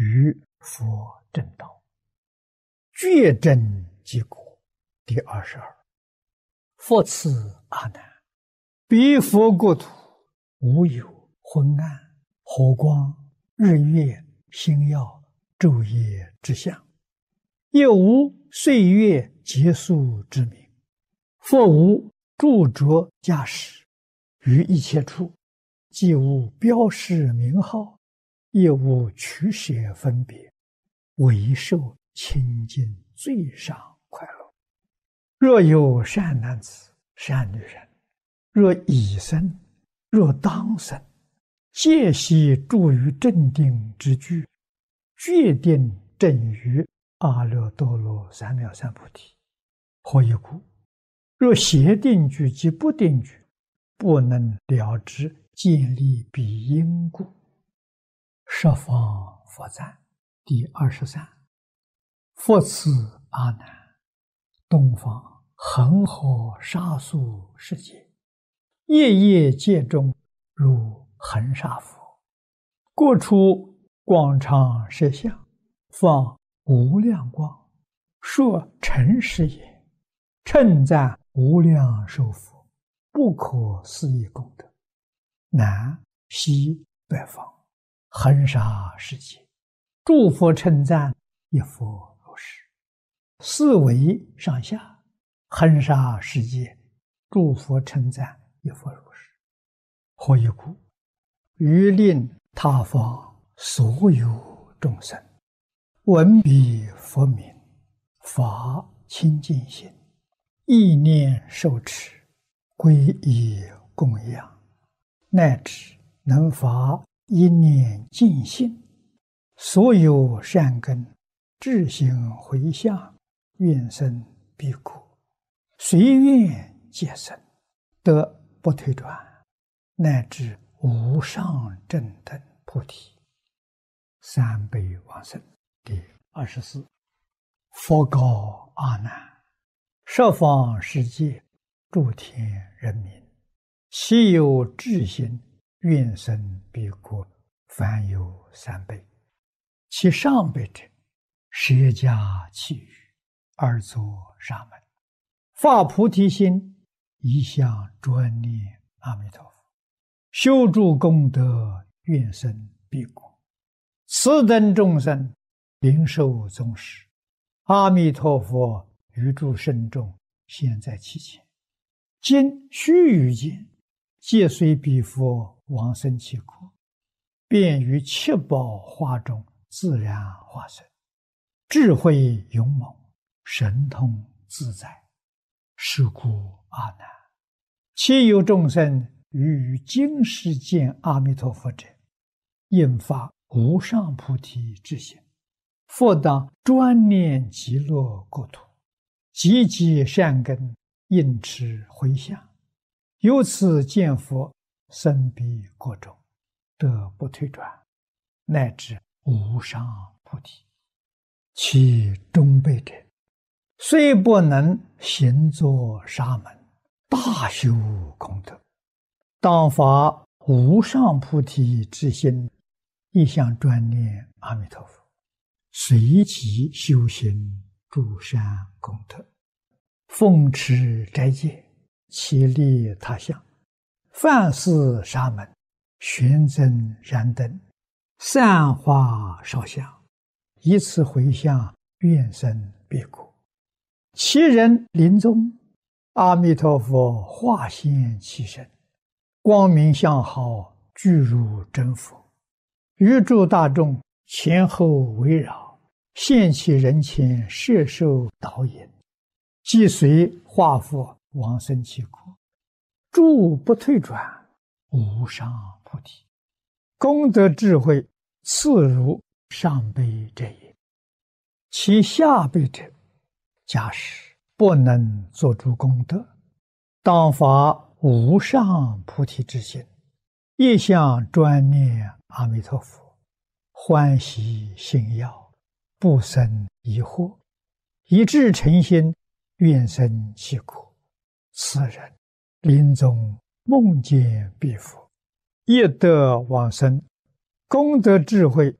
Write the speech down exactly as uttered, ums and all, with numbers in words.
于佛正道，觉真即果。第二十二，佛赐阿难：彼佛国土，无有昏暗、火光、日月、星耀、昼夜之相，也无岁月结束之名。佛无著着驾驶，于一切处，既无标示名号，也无取舍分别，唯受清净最上快乐。若有善男子、善女人，若已生，若当生，皆悉住于正定之具，决定正于阿耨多罗三藐三菩提。何以故？若邪定具及不定具，不能了知建立彼因故。十方佛赞。第二十三，佛赐阿难：东方恒河沙数世界，夜夜界中如恒沙佛，过处广长舌相，放无量光，说诚实也，称赞无量寿佛，不可思议功德。南西北方恒沙世界，诸佛称赞一佛如是。四维上下恒沙世界，诸佛称赞一佛如是。何以故？于令他方所有众生闻彼佛名，发清净心，意念受持，皈依供养，乃至能发一念净心，所有善根智行回向，愿生彼国，随愿皆生，得不退转，乃至无上正等菩提。三辈往生。第二十四，佛告阿难：十方世界诸天人民，其有智行愿生彼国，凡有三辈。其上辈者，舍家弃语，而作沙门，发菩提心，一向专念阿弥陀佛，修诸功德，愿生彼国。此等众生灵受宗实，阿弥陀佛于诸圣众现在其前，今须臾间，皆随彼佛往生其国，便于七宝花中自然化身，智慧勇猛，神通自在。是故阿难，其有众生于今世见阿弥陀佛者，应发无上菩提之心，复当专念极乐国土，积极善根，应持回向，由此见佛，生彼国中，得不退转，乃至无上菩提。其中辈者，虽不能行作沙门，大修功德，当发无上菩提之心，一向专念阿弥陀佛，随即修行诸善功德，奉持斋戒，其利他相，饭食沙门，玄增燃灯，散花烧香，以此回向，愿生彼国。其人临终，阿弥陀佛化现其身，光明相好，具如真佛，于诸大众前后围绕，现其人前，摄受导引，即随化佛往生其国，诸不退转，无上菩提。功德智慧次如上辈者也。其下辈者，假使不能作诸功德，当发无上菩提之心，一向专念阿弥陀佛，欢喜信要，不生疑惑，一致诚心，愿生其国。此人临终梦见彼佛，业得往生，功德智慧